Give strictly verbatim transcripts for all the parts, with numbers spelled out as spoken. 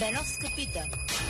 Беновска пита.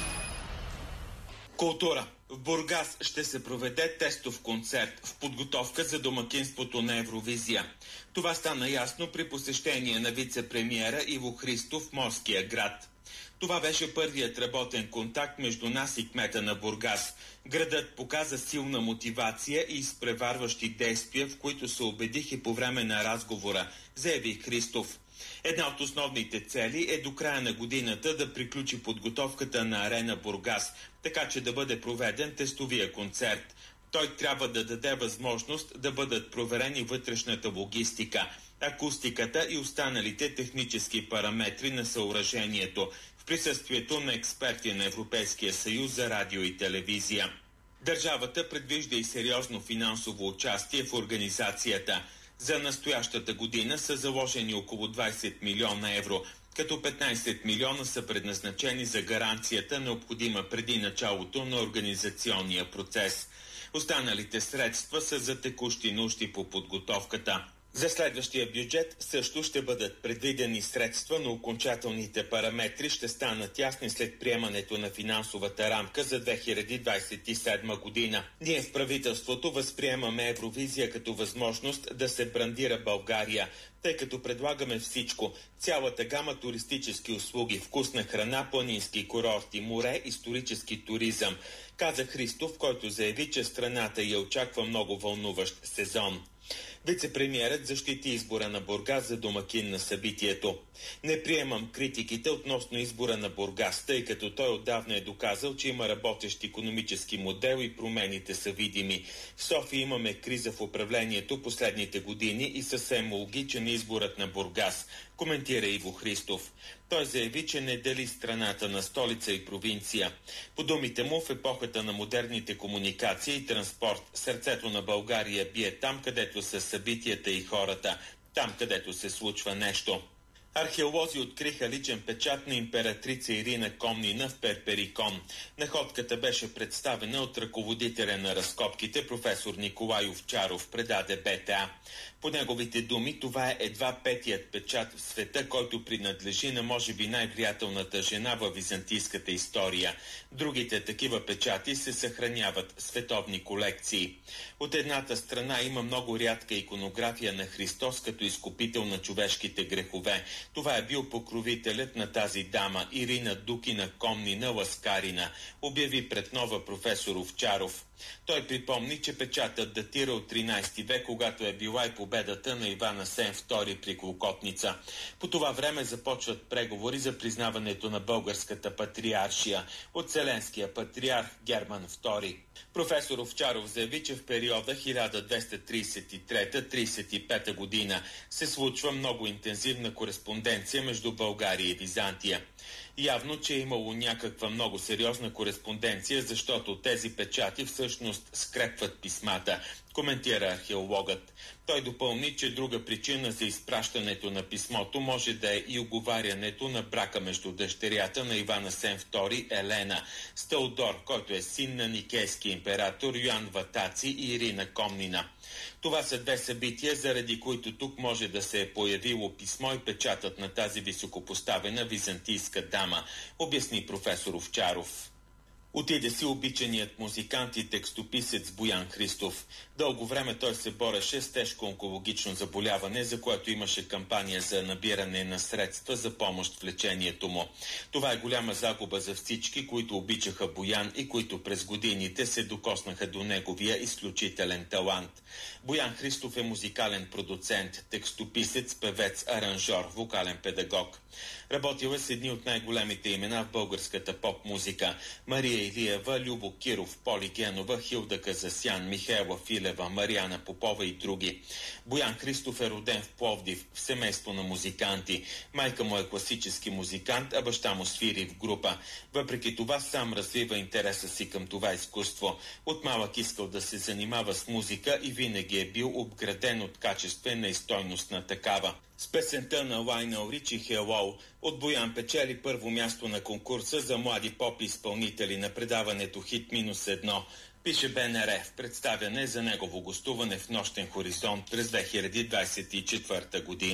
Култура. В Бургас ще се проведе тестов концерт в подготовка за домакинството на Евровизия. Това стана ясно при посещение на вице-премиера Иво Христов в морския град. Това беше първият работен контакт между нас и кмета на Бургас. Градът показа силна мотивация и изпреварващи действия, в които се убедих и по време на разговора, заяви Христов. Една от основните цели е до края на годината да приключи подготовката на Арена Бургас, така че да бъде проведен тестовия концерт. Той трябва да даде възможност да бъдат проверени вътрешната логистика, акустиката и останалите технически параметри на съоръжението в присъствието на експерти на Европейския съюз за радио и телевизия. Държавата предвижда и сериозно финансово участие в организацията. За настоящата година са заложени около двайсет милиона евро, като петнайсет милиона са предназначени за гаранцията, необходима преди началото на организационния процес. Останалите средства са за текущи нужди по подготовката. За следващия бюджет също ще бъдат предвидени средства, но окончателните параметри ще станат ясни след приемането на финансовата рамка за две хиляди двайсет и седма година. Ние в правителството възприемаме Евровизия като възможност да се брандира България, тъй като предлагаме всичко, цялата гама туристически услуги, вкусна храна, планински курорти, море, исторически туризъм, каза Христов, който заяви, че страната я очаква много вълнуващ сезон. Вице-премиерът защити избора на Бургас за домакин на събитието. Не приемам критиките относно избора на Бургас, тъй като той отдавна е доказал, че има работещ икономически модел и промените са видими. В София имаме криза в управлението последните години и съвсем логичен изборът на Бургас, коментира Иво Христов. Той заяви, че не дели страната на столица и провинция. По думите му, в епохата на модерните комуникации и транспорт, сърцето на България бие там, където са събитията и хората, там, където се случва нещо. Археолози откриха личен печат на императрица Ирина Комнина в Перперикон. Находката беше представена от ръководителя на разкопките професор Николай Овчаров, предаде БТА. По неговите думи, това е едва петият печат в света, който принадлежи на може би най-влиятелната жена във византийската история. Другите такива печати се съхраняват в световни колекции. От едната страна има много рядка иконография на Христос като изкупител на човешките грехове. Това е бил покровителят на тази дама, Ирина Дукина Комнина Ласкарина, обяви пред нова професор Овчаров. Той припомни, че печатът датира от тринайсети век, когато е била и победата на Иван Асен втори при Клокотница. По това време започват преговори за признаването на българската патриаршия от Вселенския патриарх Герман втори. Професор Овчаров заяви, че в периода хиляда двеста трийсет и трета до трийсет и пета година се случва много интензивна кореспонденция между България и Византия. Явно, че е имало някаква много сериозна кореспонденция, защото тези печати всъщност скрепват писмата, коментира археологът. Той допълни, че друга причина за изпращането на писмото може да е и уговарянето на брака между дъщерята на Иван Асен втори Елена с Теодор, който е син на никейски император Йоан Ватаци и Ирина Комнина. Това са две събития, заради които тук може да се е появило писмо и печатът на тази високопоставена византийска дама, обясни професор Овчаров. Отиде си обичаният музикант и текстописец Боян Христов. Дълго време той се бореше с тежко онкологично заболяване, за което имаше кампания за набиране на средства за помощ в лечението му. Това е голяма загуба за всички, които обичаха Боян и които през годините се докоснаха до неговия изключителен талант. Боян Христов е музикален продуцент, текстописец, певец, аранжор, вокален педагог. Работил е с едни от най-големите имена в българската поп-музика – Мария Илиева, Любо Киров, Поли Генова, Хилда Казасян, Михаела Филева, Мариана Попова и други. Боян Христов е роден в Пловдив, в семейство на музиканти. Майка му е класически музикант, а баща му свири в група. Въпреки това сам развива интереса си към това изкуство. От малък искал да се занимава с музика и винаги е бил обграден от качествена и стойностна такава. С песента на Лайнел Ричи «Hello» от Боян печели първо място на конкурса за млади поп-изпълнители на предаването Хит минус едно. Пише БНР в представяне за негово гостуване в Нощен хоризонт през две хиляди двадесет и четвърта година.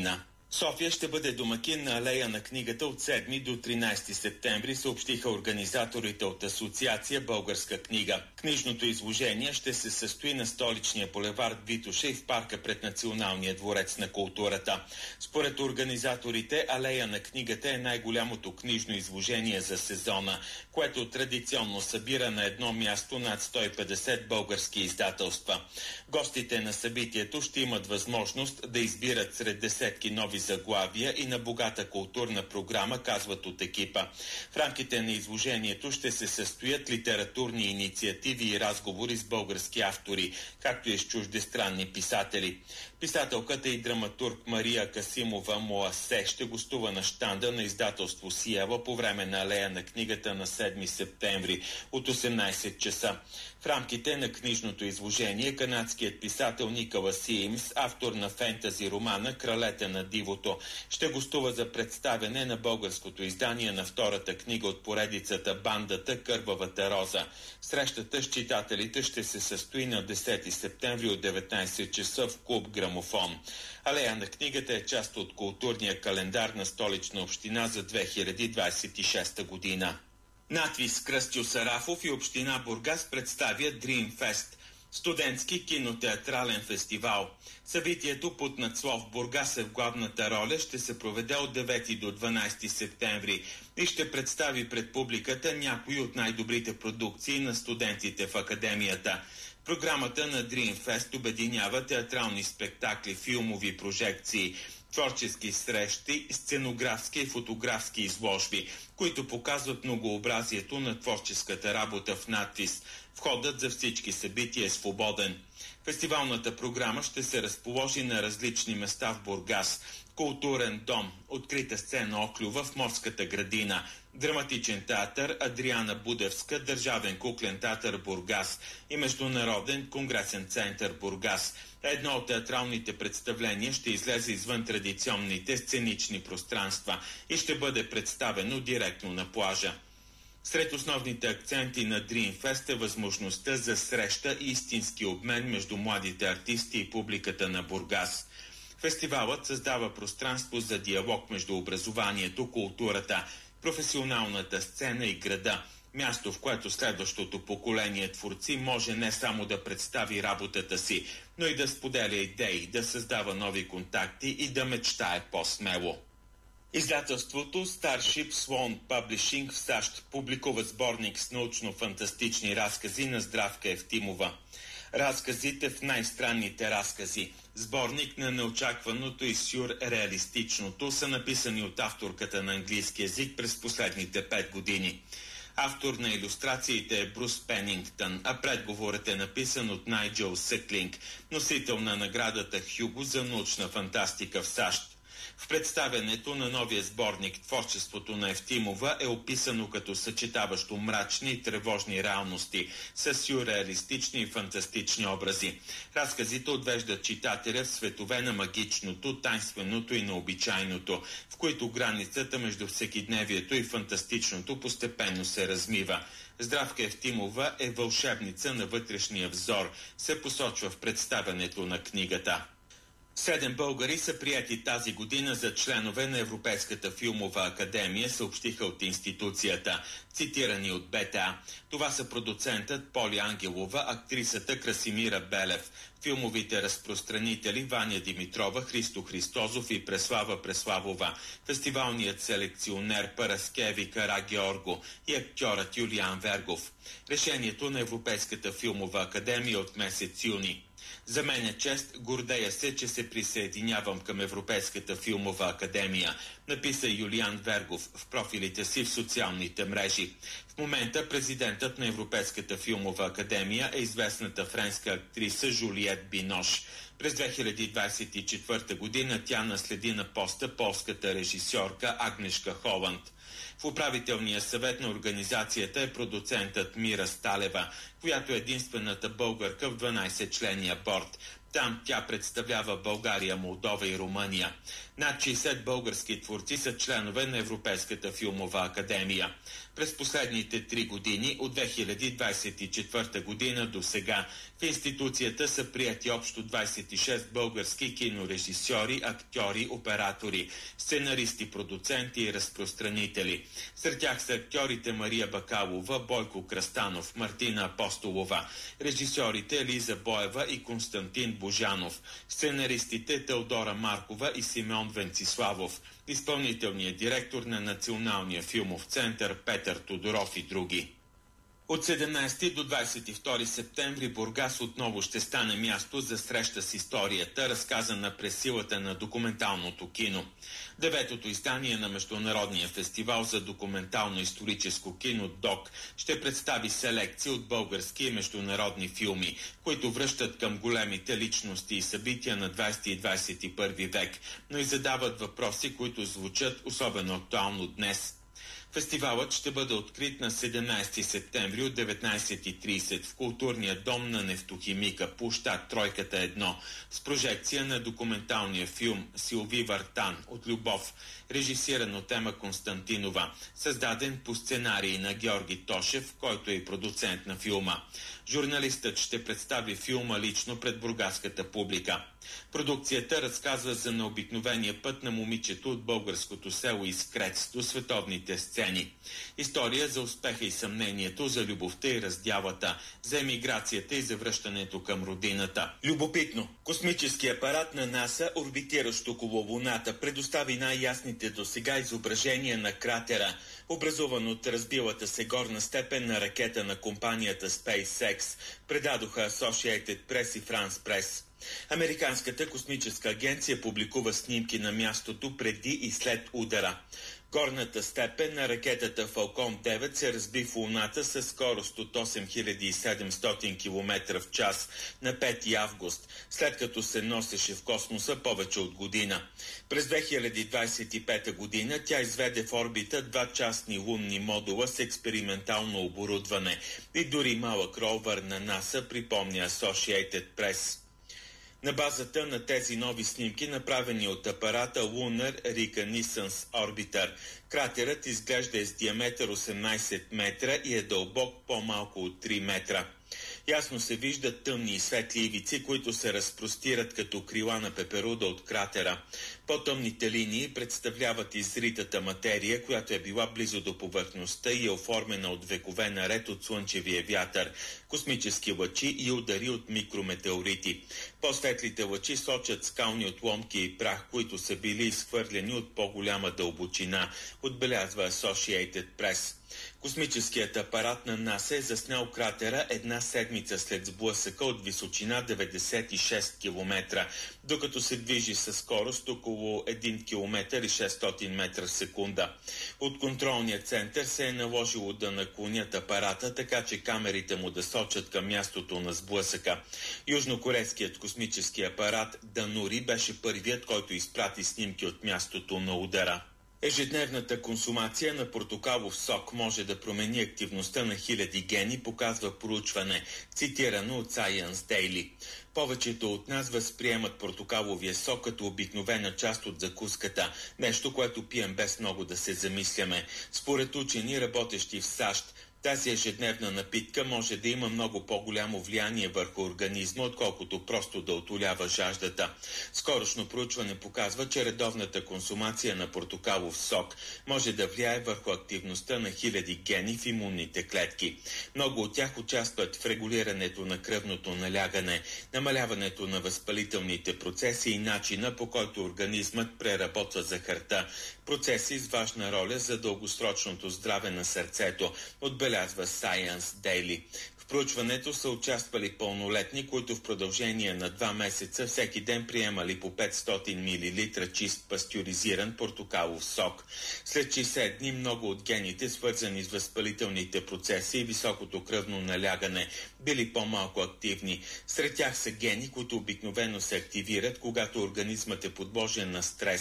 София ще бъде домакин на алея на книгата от седми до тринадесети септември, съобщиха организаторите от Асоциация Българска книга. Книжното изложение ще се състои на столичния булевард Витоша и в парка пред Националния дворец на културата. Според организаторите, алея на книгата е най-голямото книжно изложение за сезона, което традиционно събира на едно място над сто и петдесет български издателства. Гостите на събитието ще имат възможност да избират сред десетки нови заглавия и на богата културна програма, казват от екипа. В рамките на изложението ще се състоят литературни инициативи и разговори с български автори, както и с чуждестранни писатели. Писателката и драматург Мария Касимова Моасе ще гостува на щанда на издателство Сиева по време на алея на книгата на седми септември от осемнадесет часа. В рамките на книжното изложение канадският писател Николас Сиимс, автор на фентази романа Кралете на дивото, ще гостува за представяне на българското издание на втората книга от поредицата Бандата Кървавата роза. Срещата с читателите ще се състои на десети септември от деветнадесет часа в клуб Грамофон. Алея на книгата е част от културния календар на Столична община за две хиляди двадесет и шеста година. Надвис Кръстю Сарафов и община Бургас представят Dream Fest, студентски кинотеатрален фестивал. Събитието под надслов Бургас е в главната роля ще се проведе от девети до дванадесети септември и ще представи пред публиката някои от най-добрите продукции на студентите в академията. Програмата на Dream Fest обединява театрални спектакли, филмови прожекции, творчески срещи, сценографски и фотографски изложби, които показват многообразието на творческата работа в надвис. Входът за всички събития е свободен. Фестивалната програма ще се разположи на различни места в Бургас. Културен дом, открита сцена Оклюва в Морската градина, драматичен театър Адриана Будевска, Държавен куклен театър Бургас и Международен конгресен център Бургас. Едно от театралните представления ще излезе извън традиционните сценични пространства и ще бъде представено директно на плажа. Сред основните акценти на Dream Fest е възможността за среща и истински обмен между младите артисти и публиката на Бургас. Фестивалът създава пространство за диалог между образованието, културата, професионалната сцена и града. Място, в което следващото поколение творци може не само да представи работата си, но и да споделя идеи, да създава нови контакти и да мечтае по-смело. Издателството Starship Swan Publishing в САЩ публикува сборник с научно-фантастични разкази на Здравка Евтимова. Разказите в най-странните разкази. Сборник на неочакваното и сюрреалистичното са написани от авторката на английски език през последните пет години. Автор на илюстрациите е Брус Пенингтън, а предговорът е написан от Найджел Съклинг, носител на наградата Хюго за научна фантастика в САЩ. В представянето на новия сборник творчеството на Евтимова е описано като съчетаващо мрачни и тревожни реалности с сюрреалистични и фантастични образи. Разказите отвеждат читателя в светове на магичното, тайнственото и необичайното, в които границата между всекидневието и фантастичното постепенно се размива. Здравка Евтимова е вълшебница на вътрешния взор, се посочва в представянето на книгата. Седем българи са приети тази година за членове на Европейската филмова академия, съобщиха от институцията, цитирани от БТА. Това са продуцентът Поли Ангелова, актрисата Красимира Белев, филмовите разпространители Ваня Димитрова, Христо Христозов и Преслава Преславова, фестивалният селекционер Параскеви Карагеорго и актьорът Юлиан Вергов. Решението на Европейската филмова академия от месец юни. За мен е чест, гордея се, че се присъединявам към Европейската филмова академия, написа Юлиан Вергов в профилите си в социалните мрежи. В момента президентът на Европейската филмова академия е известната френска актриса Жулиет Бинош. През две хиляди двадесет и четвърта година тя наследи на поста полската режисьорка Агнешка Холанд. В управителния съвет на организацията е продуцентът Мира Сталева, която е единствената българка в дванадесетчленния борд. Там тя представлява България, Молдова и Румъния. Над шейсет български творци са членове на Европейската филмова академия. През последните три години, от две хиляди двадесет и четвърта година до сега, в институцията са прияти общо двадесет и шест български кинорежисьори, актьори, оператори, сценаристи, продуценти и разпространители. Сред тях са актьорите Мария Бакалова, Бойко Кръстанов, Мартина Апостолова, режисьорите Елиза Боева и Константин Божанов, сценаристите Теодора Маркова и Симеон Венциславов, изпълнителният директор на Националния филмов център Петър Тодоров и други. От седемнадесети до двадесет и втори септември Бургас отново ще стане място за среща с историята, разказана през силата на документалното кино. Деветото издание на Международния фестивал за документално-историческо кино ДОК ще представи селекции от български и международни филми, които връщат към големите личности и събития на двадесети и двадесет и първи век, но и задават въпроси, които звучат особено актуално днес. Фестивалът ще бъде открит на седемнадесети септември от деветнадесет и тридесет в културния дом на нефтохимика, площад Тройката едно, с прожекция на документалния филм Силви Вартан от Любов, режисиран от Ема Константинова, създаден по сценарий на Георги Тошев, който е и продуцент на филма. Журналистът ще представи филма лично пред бургаската публика. Продукцията разказва за необикновения път на момичето от българското село Искрец до световните сцени. История за успеха и съмнението, за любовта и раздялата, за емиграцията и завръщането към родината. Любопитно! Космически апарат на НАСА, орбитиращ около Луната, предостави най-ясните досега изображения на кратера, образуван от разбилата се горна степен на ракета на компанията SpaceX, предадоха Associated Press и France Press. Американската космическа агенция публикува снимки на мястото преди и след удара. Горната степен на ракетата Falcon девет се разби в Луната със скорост от осем хиляди и седемстотин километра в час на пети август, след като се носеше в космоса повече от година. През две хиляди двадесет и пета година тя изведе в орбита два частни лунни модула с експериментално оборудване и дори малък ровър на НАСА, припомня Associated Press. На базата на тези нови снимки, направени от апарата Lunar Reconnaissance Orbiter, кратерът изглежда с диаметър осемнадесет метра и е дълбок по-малко от три метра. Ясно се виждат тъмни и светли ивици, които се разпростират като крила на пеперуда от кратера. По-тъмните линии представляват изритата материя, която е била близо до повърхността и е оформена от векове наред от слънчевия вятър, космически лъчи и удари от микрометеорити. По-светлите лъчи сочат скални отломки и прах, които са били изхвърлени от по-голяма дълбочина, отбелязва Associated Press. Космическият апарат на НАСА е заснел кратера една седмица след сблъсъка от височина деветдесет и шест километра, докато се движи със скорост около един километър и шестстотин метра в секунда. От контролния център се е наложило да наклонят апарата, така че камерите му да сочат към мястото на сблъсъка. Южнокорейският космически апарат Данури беше първият, който изпрати снимки от мястото на удара. Ежедневната консумация на портокалов сок може да промени активността на хиляди гени, показва проучване, цитирано от Science Daily. Повечето от нас възприемат портокаловия сок като обикновена част от закуската, нещо, което пием без много да се замисляме. Според учени, работещи в САЩ, тази ежедневна напитка може да има много по-голямо влияние върху организма, отколкото просто да отолява жаждата. Скорошно проучване показва, че редовната консумация на портокалов сок може да влияе върху активността на хиляди гени в имунните клетки. Много от тях участват в регулирането на кръвното налягане, намаляването на възпалителните процеси и начина, по който организмът преработва захарта, процеси с важна роля за дългосрочното здраве на сърцето, отбелязва Science Daily. В проучването са участвали пълнолетни, които в продължение на два месеца всеки ден приемали по петстотин милилитра чист пастюризиран портокалов сок. След шейсет дни много от гените, свързани с възпалителните процеси и високото кръвно налягане, били по-малко активни. Сред тях са гени, които обикновено се активират, когато организмът е подложен на стрес,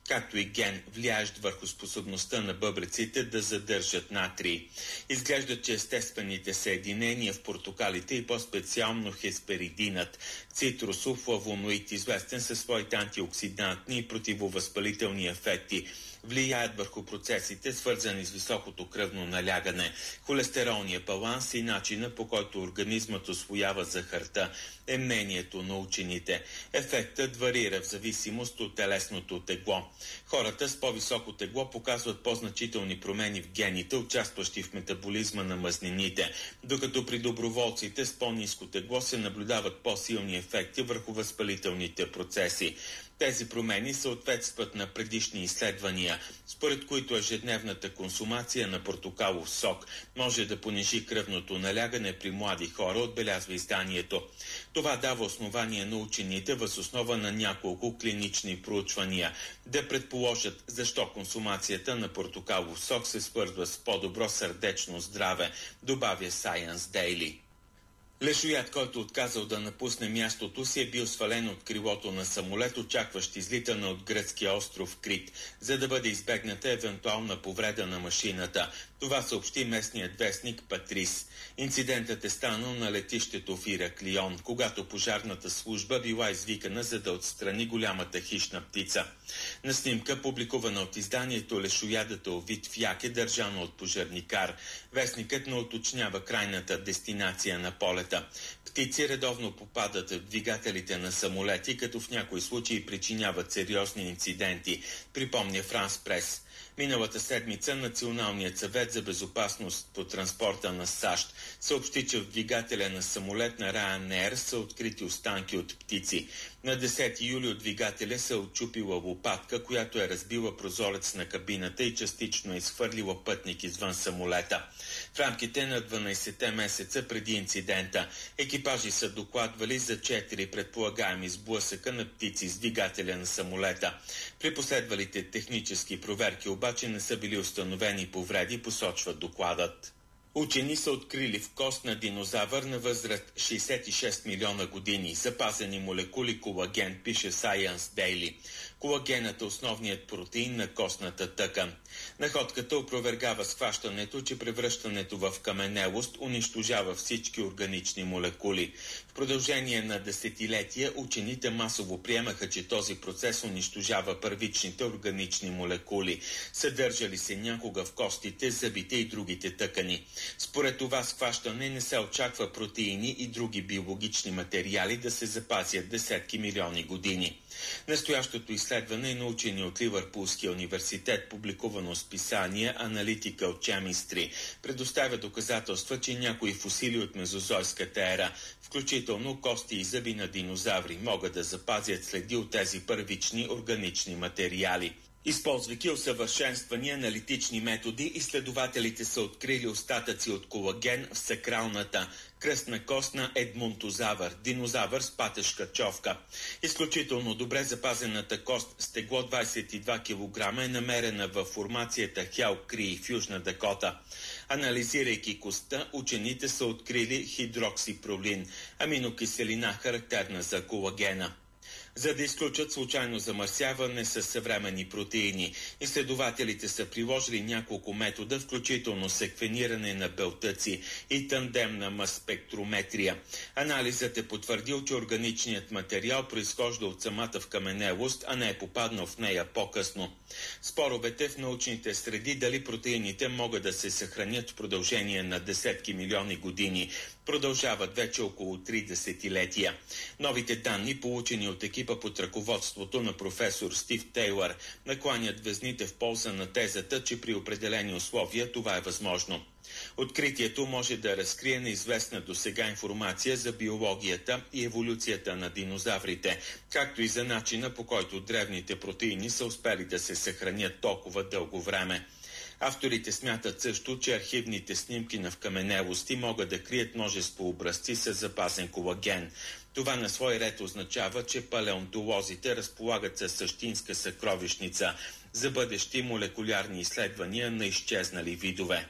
както и ген, влияещ върху способността на бъбреците да задържат натрий. Изглежда, че естествените съединения в портокалите и по-специално хесперидинът, цитрусов флавоноид, известен със своите антиоксидантни и противовъзпалителни ефекти, влияят върху процесите, свързани с високото кръвно налягане, холестеролния баланс и начина, по който организмът усвоява захарта, е мнението на учените. Ефектът варира в зависимост от телесното тегло. Хората с по-високо тегло показват по-значителни промени в гените, участващи в метаболизма на мазнините, докато при доброволците с по-ниско тегло се наблюдават по-силни ефекти върху възпалителните процеси. Тези промени съответстват на предишни изследвания, според които ежедневната консумация на портокалов сок може да понижи кръвното налягане при млади хора, отбелязва изданието. Това дава основание на учените въз основа на няколко клинични проучвания да предположат защо консумацията на портокалов сок се свързва с по-добро сърдечно здраве, добавя Science Daily. Лешоят, който отказал да напусне мястото си, е бил свален от крилото на самолет, очакващ излитане от гръцкия остров Крит, за да бъде избегната евентуална повреда на машината. Това съобщи местният вестник Патрис. Инцидентът е станал на летището в Ираклион, когато пожарната служба била извикана, за да отстрани голямата хищна птица. На снимка, публикувана от изданието, лешоядата овид в як е държано от пожарникар. Вестникът не уточнява крайната дестинация на полета. Птици редовно попадат в двигателите на самолети, като в някои случаи причиняват сериозни инциденти, припомня Франс Прес. Миналата седмица Националният съвет за безопасност по транспорта на САЩ съобщи, че в двигателя на самолет на Ryanair са открити останки от птици. На десети юли от двигателя се отчупила лопатка, която е разбила прозорец на кабината и частично е изхвърлила пътник извън самолета. В рамките на дванайсетте месеца преди инцидента екипажи са докладвали за четири предполагаеми сблъсъка на птици с двигателя на самолета. При последвалите технически проверки обаче не са били установени повреди, посочва докладът. Учени са открили в кост на динозавър на възраст шейсет и шест милиона години запазени молекули колаген, пише Science Daily. Колагенът е основният протеин на костната тъкан. Находката опровергава схващането, че превръщането в каменелост унищожава всички органични молекули. В продължение на десетилетия учените масово приемаха, че този процес унищожава първичните органични молекули, съдържали се някога в костите, зъбите и другите тъкани. Според това схващане не се очаква протеини и други биологични материали да се запазят десетки милиони години. Настоящото изследване е на учени от Ливърпулския университет, публикувано с писание Analytical Chemistry, предоставя доказателства, че някои фосили от мезозойската ера, включително кости и зъби на динозаври, могат да запазят следи от тези първични органични материали. Използвайки усъвършенствани аналитични методи, изследователите са открили остатъци от колаген в сакралната кръстна кост на едмонтозавър, динозавър с патешка човка. Изключително добре запазената кост с тегло двайсет и два килограма е намерена във формацията Хел Крий в Южна Дакота. Анализирайки костта, учените са открили хидроксипролин, аминокиселина, характерна за колагена. За да изключат случайно замърсяване с съвременни протеини, изследователите са приложили няколко метода, включително секвениране на белтъци и тандемна масспектрометрия. Анализът е потвърдил, че органичният материал произхожда от самата вкаменелост, а не е попаднал в нея по-късно. Споровете в научните среди дали протеините могат да се съхранят в продължение на десетки милиони години продължават вече около три десетилетия. Новите данни, получени от екипа под ръководството на професор Стив Тейлър, накланят везните в полза на тезата, че при определени условия това е възможно. Откритието може да разкрие неизвестна досега информация за биологията и еволюцията на динозаврите, както и за начина, по който древните протеини са успели да се съхранят толкова дълго време. Авторите смятат също, че архивните снимки на вкаменелости могат да крият множество образци с запазен колаген. Това на свой ред означава, че палеонтолозите разполагат със същинска съкровищница за бъдещи молекулярни изследвания на изчезнали видове.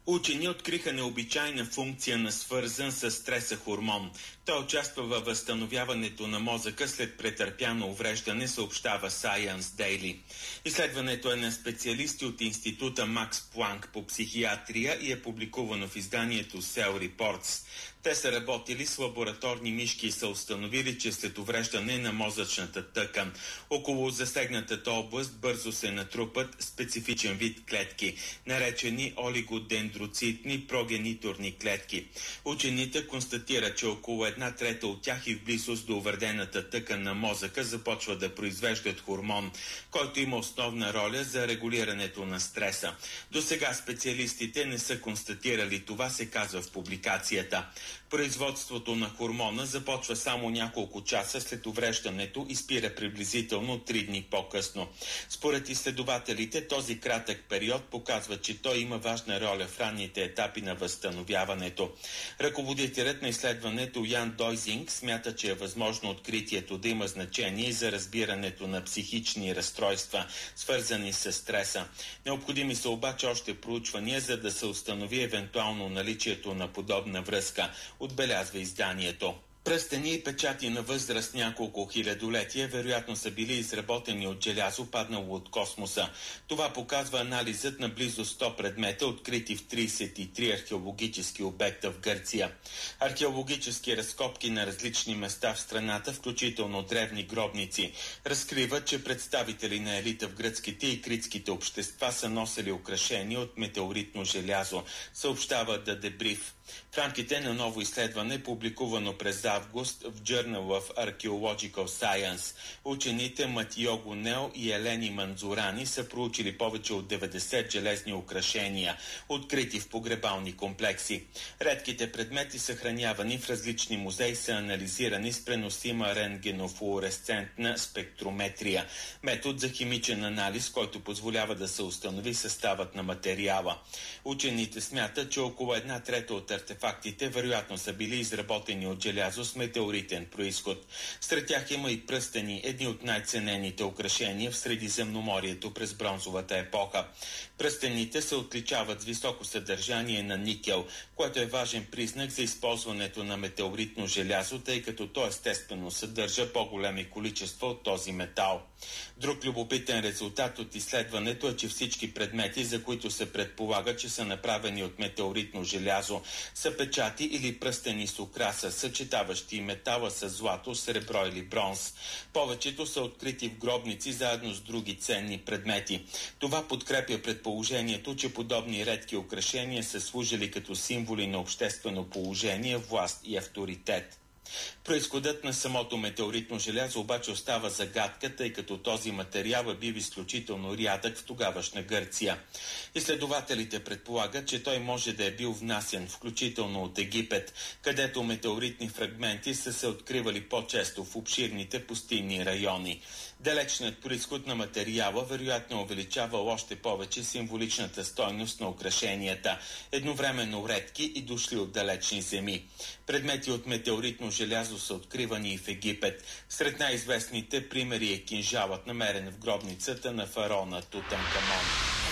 Учени откриха необичайна функция на свързан с стреса хормон. Той участва във възстановяването на мозъка след претърпяно увреждане, съобщава Science Daily. Изследването е на специалисти от Института Макс Планк по психиатрия и е публикувано в изданието Cell Reports. Те са работили с лабораторни мишки и са установили, че след увреждане на мозъчната тъкан около засегнатата област бързо се натрупат специфичен вид клетки, наречени олигодендроцитни прогениторни клетки. Учените констатират, че около една трета от тях и в близост до увредената тъкан на мозъка започва да произвеждат хормон, който има основна роля за регулирането на стреса. До сега специалистите не са констатирали това, се казва в публикацията. Производството на хормона започва само няколко часа след увреждането и спира приблизително три дни по-късно. Според изследователите, този кратък период показва, че той има важна роля в ранните етапи на възстановяването. Ръководителят на изследването Ян Дойзинг смята, че е възможно откритието да има значение за разбирането на психични разстройства, свързани с стреса. Необходими са обаче още проучвания, за да се установи евентуално наличието на подобна връзка, отбелязва изданието. Пръстени и печати на възраст няколко хилядолетия вероятно са били изработени от желязо, паднало от космоса. Това показва анализът на близо сто предмета, открити в тридесет и три археологически обекта в Гърция. Археологически разкопки на различни места в страната, включително древни гробници, разкриват, че представители на елита в гръцките и критските общества са носили украшения от метеоритно желязо, съобщава The Debrief. В рамките на ново изследване, публикувано през август в Journal of Archaeological Science, учените Матио Гонел и Елени Манзурани са проучили повече от деветдесет железни украшения, открити в погребални комплекси. Редките предмети, съхранявани в различни музеи, са анализирани с преносима рентгенофлуоресцентна спектрометрия, метод за химичен анализ, който позволява да се установи съставът на материала. Учените смятат, че около една трета от артефактите вероятно са били изработени от желязо с метеоритен происход. Сред тях има и пръстени, едни от най-ценените украшения в Средиземноморието през бронзовата епоха. Пръстените се отличават с високо съдържание на никел, което е важен признак за използването на метеоритно желязо, тъй като то естествено съдържа по-големи количества от този метал. Друг любопитен резултат от изследването е, че всички предмети, за които се предполага, че са направени от метеоритно желязо, са печати или пръстени с украса, съчетаващи метала с злато, сребро или бронз. Повечето са открити в гробници заедно с други ценни предмети. Това подкрепя предположението, че подобни редки украшения са служили като символи на обществено положение, власт и авторитет. Произходът на самото метеоритно желязо обаче остава загадка, тъй като този материал е бил изключително рядък в тогавашна Гърция. Изследователите предполагат, че той може да е бил внасян, включително от Египет, където метеоритни фрагменти са се откривали по-често в обширните пустинни райони. Далечният произход на материала вероятно увеличава още повече символичната стойност на украшенията, едновременно редки и дошли от далечни земи. Предмети от метеоритно желязо са откривани и в Египет. Сред най-известните примери е кинжалът, намерен в гробницата на фараона Тутанкамон.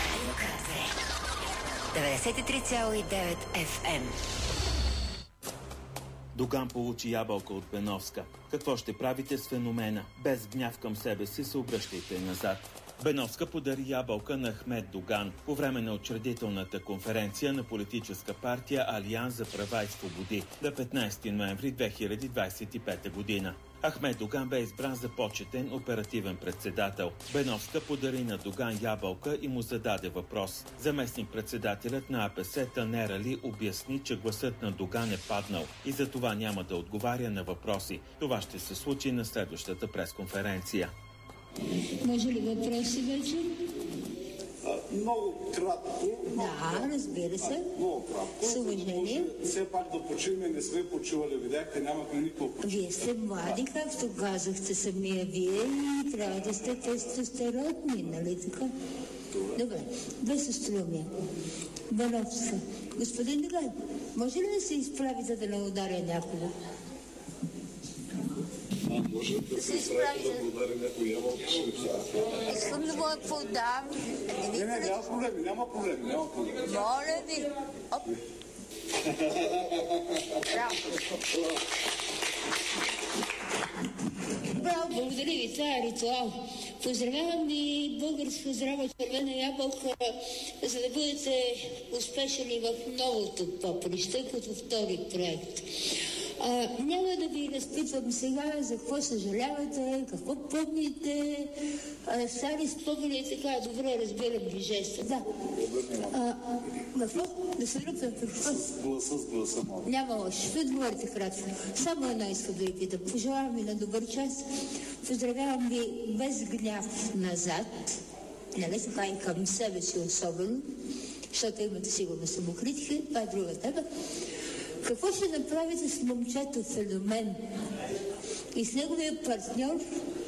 деветдесет и три цяло и девет Еф Ем. Доган получи ябълка от Беновска. Какво ще правите с феномена? Без гняв към себе си се обръщайте назад. Беновска подари ябълка на Ахмед Доган по време на учредителната конференция на политическа партия Алианс за права и свободи на петнайсети ноември две хиляди двайсет и пета година. Ахмед Доган бе избран за почетен оперативен председател. Беновска подари на Доган ябълка и му зададе въпрос. Заместник-председателят на А Пе Се Танер Али обясни, че гласът на Доган е паднал и за това няма да отговаря на въпроси. Това ще се случи на следващата пресконференция. Може ли въпроси вече? Много кратко. Да, разбира се. Много кратко. С уважение. Все пак да почуем, не сме почували, видяхте, нямахме никакво. Вие сте млади, както казахте самия вие, и трябва да сте тестостеронни, нали така? Добре, две съструмия. Беновска. Господин Доган, може ли да се изправите да не ударя някого? да се изправи. Искам да му я подам. Не, не, няма проблеми, няма проблеми, няма проблеми. Моля ви. Оп. Браво. Браво, благодаря ви, това е ритуал. Поздравявам ви българска здрава червена ябълка, за да бъдете успешни в новото поприще, като втори проект. А, няма да ви разпитвам сега за какво съжалявате, какво помните. А, стари спомени е така, добре разбирам ви жеста. Да. А, какво? Да се ръпна какво? С гласа, с гласа, мога. Няма лошо. Ще отговорите кратко. Само едно искам да ви питам. Пожелавам ви на добър час. Поздравявам ви без гняв назад. Нали така и към себе си особено, защото имате сигурно самокритика. Това е друга тема. Какво ще направите с момчето Феномен и с неговия партньор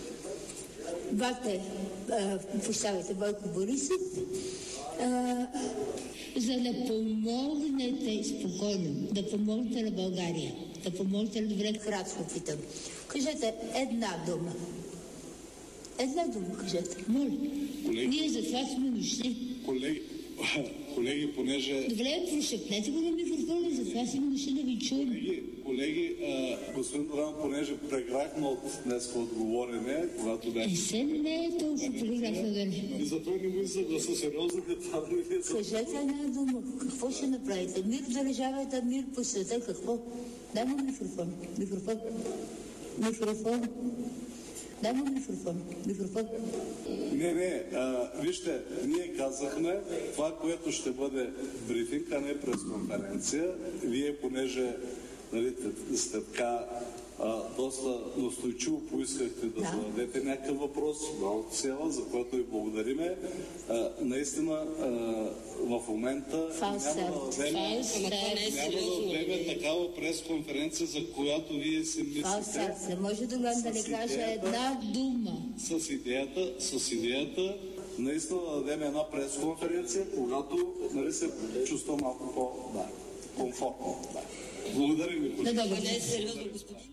Бате, прощавайте, Бойко Борисов, а, за да помогнете спокойно, да помогнете на България, да помогнете на добре, кратко питам. Кажете една дума. Една дума кажете. Моля. Колеги. Ние за това сме дошли. Колеги, колеги, понеже... Добре, прошепнете го на микрофона, за това сме дошли да ви чуем. Колеги, колеги а, господин Доган, понеже преграхме от днес отговорене, когато бяхме... И се не е толкова преграхме да не. И затова не мисля да са сериозни това да не са... Кажете една дума. Какво ще направите? Мир в държавата, мир по света, какво? Дай му микрофон. Микрофон. Микрофон. Дай му микрофон. Микрофон. Не, не, а, вижте, ние казахме това, което ще бъде брифинг, а не пресконференция. Вие, понеже нали, сте така а, доста настойчиво поискахте да, да зададете някакъв въпрос, много цела, за което ви благодариме. А, наистина, а, в момента Фалсет. няма да дадем, няма да дадем такава пресконференция, за която вие си мислите. Фалсет. Не може да да не каже една дума. С идеята, с идеята наистина да дадем една пресконференция, когато нали, се чувства малко по да, комфортно. Да. Благодаря ви. Да, да, не е сериозно, господин.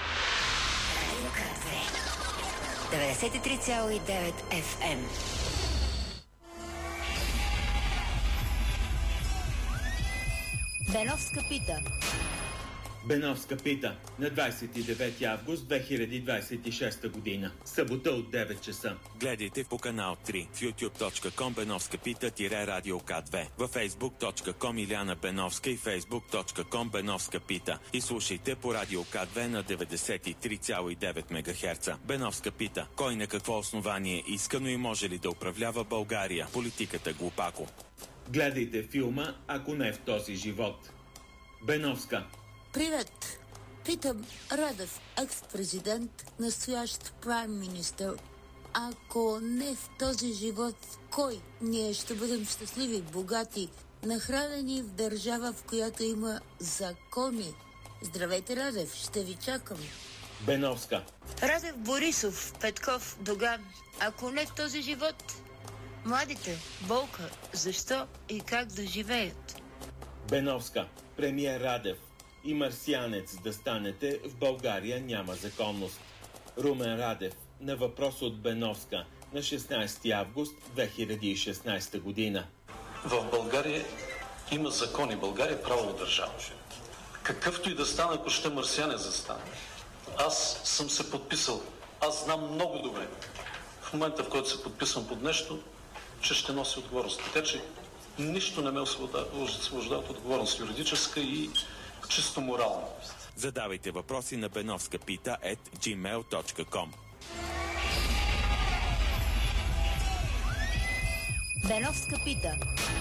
деветдесет и три цяло и девет Еф Ем. Беновска пита. Беновска пита на двадесет и девети август две хиляди двадесет и шеста година. Събота от девет часа. Гледайте по канал три в ютуб точка ком Беновска пита Радио К две, във фейсбук точка ком Иляна Беновска и фейсбук точка ком Беновска пита. И слушайте по Радио К две на деветдесет и три цяло и девет мегахерца. Беновска пита. Кой на какво основание искано и може ли да управлява България? Политиката глупако. Гледайте филма "Ако не в този живот". Беновска. Привет! Питам Радев, екс-президент, настоящ прайм-министър. Ако не в този живот, кой? Ние ще бъдем щастливи, богати, нахранени в държава, в която има закони. Здравейте, Радев, ще ви чакам. Беновска. Радев, Борисов, Петков, Доган. Ако не в този живот, младите, болка, защо и как да живеят? Беновска. Премиер Радев. И марсианец да станете, в България няма законност. Румен Радев на въпрос от Беновска на шестнадесети август две хиляди и шестнадесета година. В България има закони. България е правова държава. Какъвто и да стане, ако ще марсианец да стане. Аз съм се подписал. Аз знам много добре. В момента, в който се подписвам под нещо, че ще носи отговорност. Така че нищо не ме освобождава от отговорност юридическа и чисто морално. Задавайте въпроси на беновска пита ет джимейл точка ком. Беновска пита.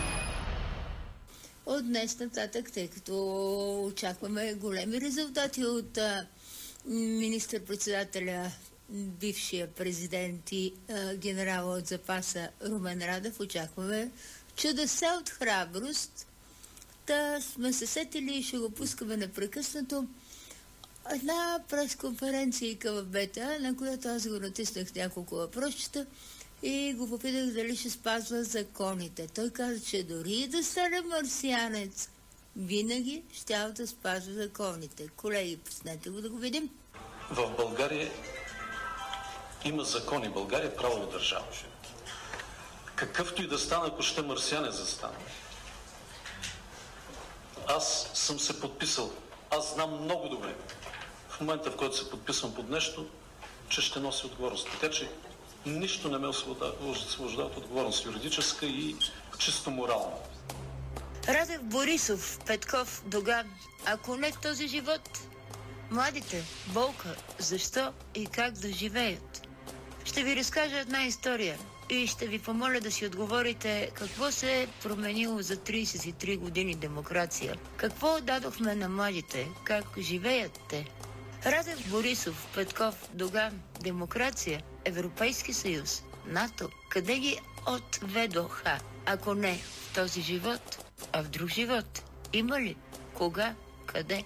От днес нататък, тъй като очакваме големи резултати от а, министър-председателя, бившия президент и а, генерала от запаса Румен Радев, очакваме чудеса от храброст. Та сме се сетили и ще го пускаме непрекъснато. Една пресконференция в БТА, на която аз го натиснах няколко въпросчета и го попитах дали ще спазва законите. Той каза, че дори да стане марсианец, винаги щял да спазва законите. Колеги, пуснете го да го видим. В България има закони. България е правова държава. Какъвто и да стане, ако ще марсиане застане. Аз съм се подписал. Аз знам много добре, в момента, в който се подписвам под нещо, че ще носи отговорност. Така че нищо не ме освобождава от отговорност, юридическа и чисто морална. Радев Борисов, Петков, Доган. Ако не в този живот, младите, болка, защо и как да живеят? Ще ви разкажа една история и ще ви помоля да си отговорите какво се е променило за тридесет и три години демокрация. Какво дадохме на младите? Как живеят те? Радев Борисов, Петков, Доган, демокрация, Европейски съюз, НАТО. Къде ги отведоха? Ако не в този живот, а в друг живот? Има ли? Кога? Къде?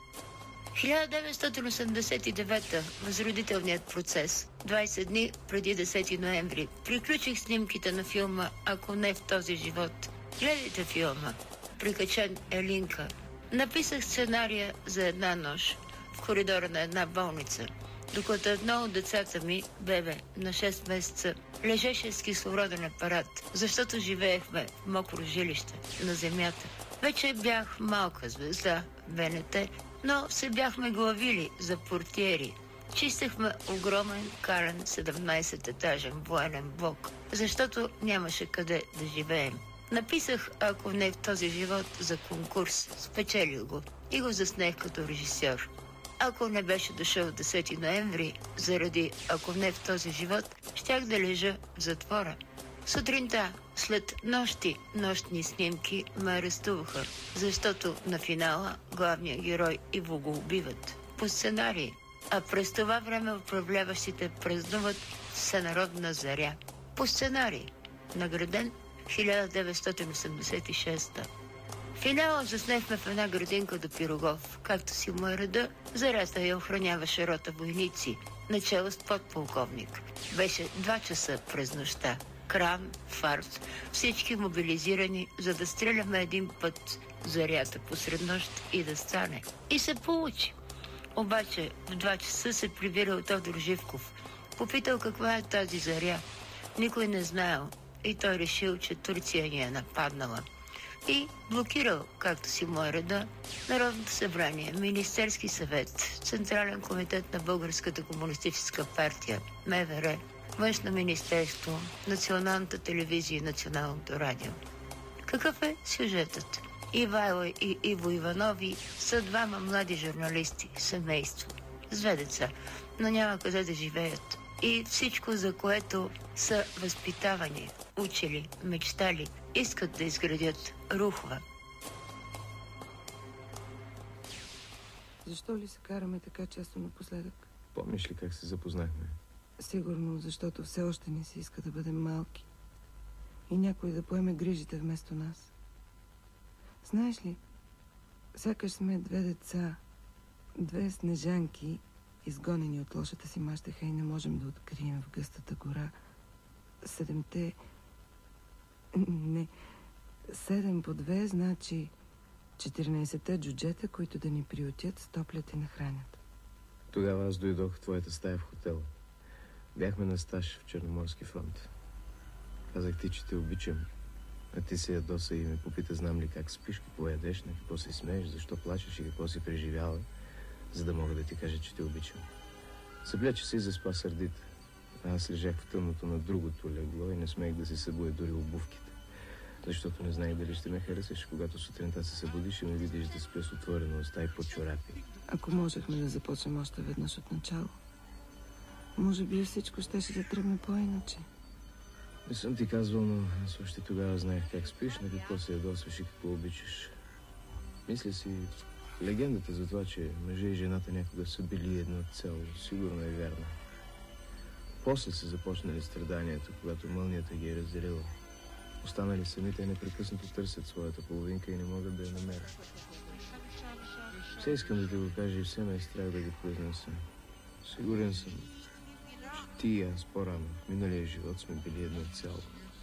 хиляда деветстотин осемдесет и девета възродителният процес. двайсет дни преди десети ноември. Приключих снимките на филма «Ако не в този живот». Гледайте филма. Прикачен е линка. Написах сценария за една нощ в коридора на една болница, докато едно от децата ми, бебе на шест месеца, лежеше с кислороден апарат, защото живеехме в мокро жилище на земята. Вече бях малка звезда, БНТ, но се бяхме главили за портиери. Чистехме огромен карен седемнайсет-етажен военен блок, защото нямаше къде да живеем. Написах «Ако не в този живот» за конкурс, спечелил го и го заснех като режисьор. Ако не беше дошъл десети ноември, заради «Ако не в този живот», щях да лежа в затвора. Сутринта, след нощи нощни снимки, ме арестуваха, защото на финала главният герой Иво го убиват. По сценарий. А през това време управляващите празнуват всенародна заря. По сценарий. Награден хиляда деветстотин осемдесет и шеста. Финала заснехме в една градинка до Пирогов. Както си му е реда, зарята я охраняваше рота войници, начало с подполковник. Беше два часа през нощта. Кран, фарс, всички мобилизирани, за да стреляме един път зарята посред нощ и да стане. И се получи. Обаче в два часа се прибирал Тодор Живков. Попитал каква е тази заря. Никой не знаел. И той решил, че Турция ни е нападнала. И блокирал, както си му е реда, Народното събрание, Министерски съвет, Централен комитет на Българската комунистическа партия, МВР, Външно министерство, Националната телевизия и Националното радио. Какъв е сюжетът? Ивайло и Иво Иванови са двама млади журналисти, семейство, с две деца, но няма къде да живеят. И всичко, за което са възпитавани, учили, мечтали, искат да изградят, рухва. Защо ли се караме така често напоследък? Помниш ли как се запознахме? Сигурно, защото все още ни се иска да бъдем малки. И някой да поеме грижите вместо нас. Знаеш ли, сякаш сме две деца, две снежанки, изгонени от лошата си мащеха и не можем да открием в гъстата гора седемте... Не, седем по две, значи четиринайсетте джуджета, които да ни приютят, стоплят и нахранят. Тогава аз дойдох в твоята стая в хотел. Бяхме на стаж в Черноморски фронт. Казах ти, че те обичам. А ти се ядоса и ме попита, знам ли как спиш, какво ядеш, на какво се смееш, защо плачеш и какво си преживяла, за да мога да ти кажа, че те обичам. Съблече се и заспа сърдита. Аз лежах в тъмното на другото легло и не смех да си събуя дори обувките, защото не знаех дали ще ме харесаш, когато сутринта се събудиш и ме видиш да спя с отворена уста и по чорапи. Ако можехме да започнем още веднъж от начало, може би всичко щеше да тръгне по-иначе. Не съм ти казвал, но аз още тогава знаех как спиш, на какво се ядосваш и какво обичаш. Мисля си, легендата за това, че мъжа и жената някога са били едно цяло, сигурно е вярна. После са започнали страданията, когато мълнията ги е разделила. Останали самите непрекъснато търсят своята половинка и не могат да я намерят. Все искам да ти го кажа и все ме е страх да го произнеса. Сигурен съм, че ти и аз по-рано, в миналия живот сме били едно цяло.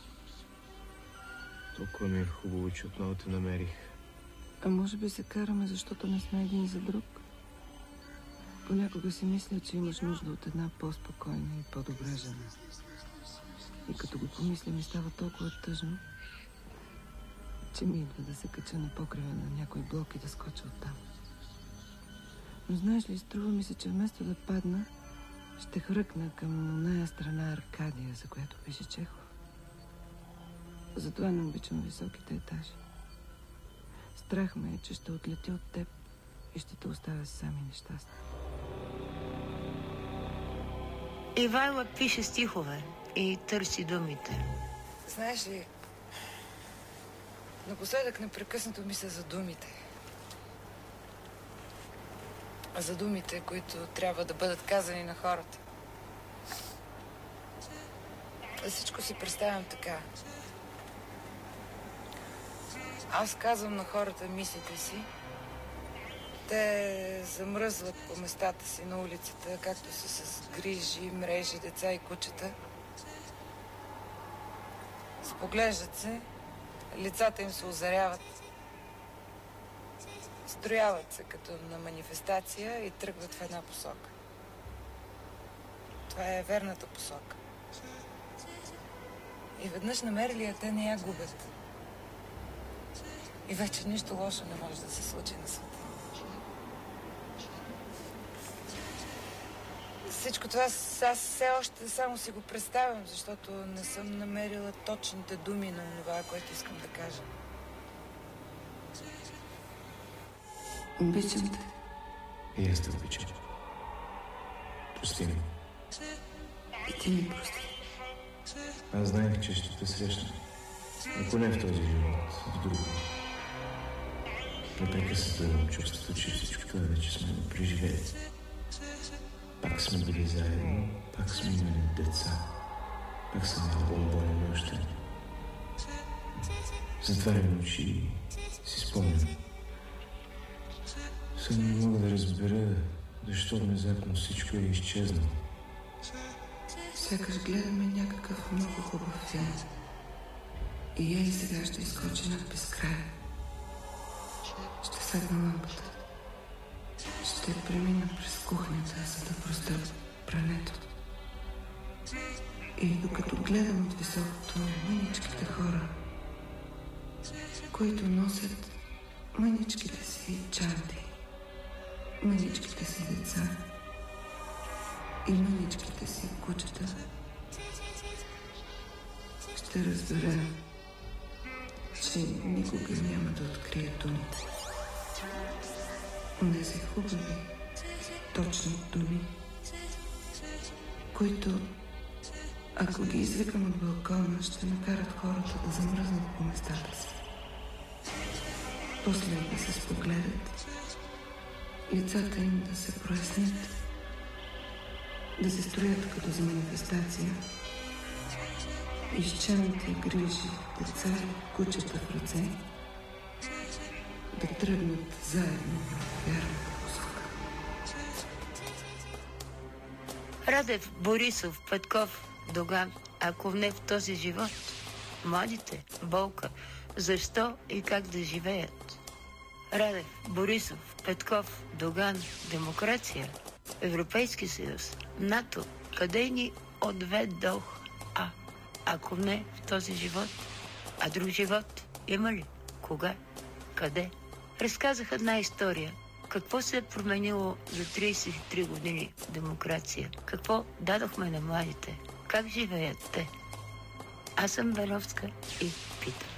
Толкова ми е хубаво, че отново те намерих. А може би се караме, защото не сме един за друг? Понякога си мисля, че имаш нужда от една по-спокойна и по-добра жена. И като го помисля, ми става толкова тъжно, че ми идва да се кача на покрива на някой блок и да скоча оттам. Но знаеш ли, струва ми се, че вместо да падна, ще хръкна към оная страна Аркадия, за която пише Чехов. Затова не обичам високите етажи. Страх ме е, че ще отлетя от теб и ще те оставя сами нещастни. Ивайла пише стихове и търси думите. Знаеш ли, напоследък непрекъснато мисля за думите. За думите, които трябва да бъдат казани на хората. Всичко си представям така. Аз казвам на хората мислите си. Те замръзват по местата си на улицата, както са с грижи, мрежи, деца и кучета. Споглеждат се, лицата им се озаряват. Строяват се като на манифестация и тръгват в една посока. Това е верната посока. И веднъж намерили я, те не я губят. И вече нищо лошо не може да се случи на света. Всичко това аз все още само си го представям, защото не съм намерила точните думи на това, което искам да кажа. Обичам те. И аз те обичам. Прости ми. И ти ми прости. Аз знаех, че ще те срещна. Ако не в този живот, в друго. Непрекъснато имам чувството, че всичко това вече сме го преживели. Пак сме били заедно, пак сме имали деца. Пак съм бил болен още. Затварям очи и си спомням. Само не мога да разбера защо внезапно всичко е изчезнало. Сякаш гледаме някакъв много хубав филм. И ей сега ще изкочи надпис края. Ще седна лампата. Ще премина през кухнята, за да простя прането. И докато гледам от високото мъничките хора, които носят мъничките си чанти, мъничките си деца и мъничките си кучета, ще разбера, че никога няма да открия думите. Онези хубави, точни думи, които, ако ги извикам от балкона, ще накарат хората да замръзнат по местата си. После да се спогледат, лицата им да се прояснят, да се строят като за манифестация, изчезнати грижи, деца и кучета в ръце, да тръгнат заедно в вярната посока. Радев, Борисов, Петков, Доган, ако не в този живот, младите, болка, защо и как да живеят. Радев, Борисов, Петков, Доган, демокрация, Европейски съюз, НАТО, къде ни отведох? А, ако не в този живот, а друг живот има ли? Кога? Къде? Разказах една история. Какво се е променило за тридесет и три години демокрация? Какво дадохме на младите? Как живеят те? Аз съм Беновска и питам.